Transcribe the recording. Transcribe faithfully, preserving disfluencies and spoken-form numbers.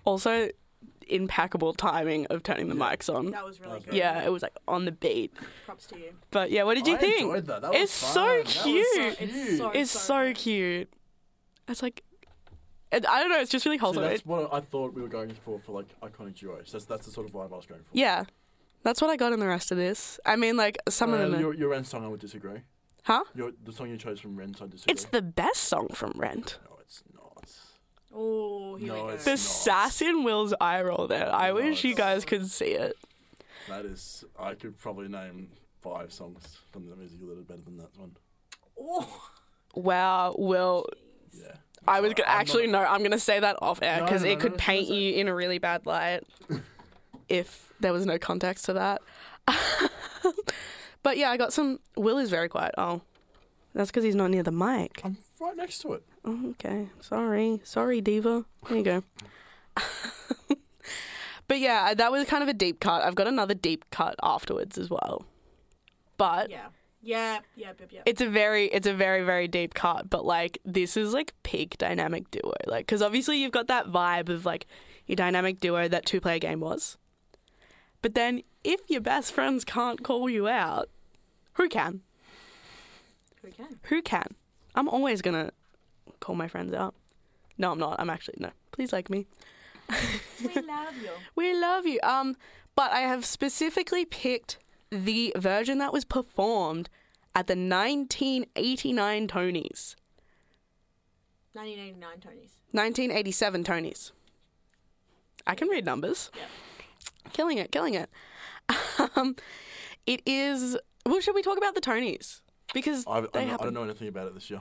Also, impeccable timing of turning the Yeah. mics on. That was really That's good. Yeah, it was like on the beat. Props to you. But yeah, what did you I think? enjoyed that. That was It's fun. so That was cute. so It's cute. so- It's so good. cute. It's like, it, I don't know. It's just really See, wholesome. that's It- what I thought we were going for for like iconic duos. That's that's the sort of vibe I was going for. yeah, that's what I got in the rest of this. I mean, like some of Uh, them. Are, your your Ren song, I would disagree. huh? Your the song you chose from Ren's, I disagree. It's the best song from Rent. No, it's not. Oh, here No, we go. it's The not. sass in Will's eye roll there. I No, wish you it's- guys could see it. That is, I could probably name five songs from the musical that are better than that one. Oh. Wow, Will. Yeah. I was Sorry, gonna, I'm actually not- no. I'm gonna say that off air No, because no, it no, could no, paint no, no. you in a really bad light if there was no context to that. But yeah, I got some. Will is very quiet. Oh, that's because he's not near the mic. I'm right next to it. Oh, okay, sorry, sorry, diva. There you go. But yeah, that was kind of a deep cut. I've got another deep cut afterwards as well. But Yeah. Yeah. Yeah. Yeah. yeah. it's a very it's a very very deep cut, but like this is like peak dynamic duo, like because obviously you've got that vibe of like your dynamic duo that two player game was, but then if your best friends can't call you out, who can? We can. Who can? I'm always gonna call my friends out. No, I'm not. I'm actually no. Please like me. We love you. We love you. Um, but I have specifically picked the version that was performed at the nineteen eighty-nine Tonys. nineteen eighty-nine Tonys. nineteen eighty-seven Tonys. I can read numbers. Yep. Killing it, killing it. Um, it is... Well, should we talk about the Tonys? Because I, I, they don't, I happen. don't know anything about it this year.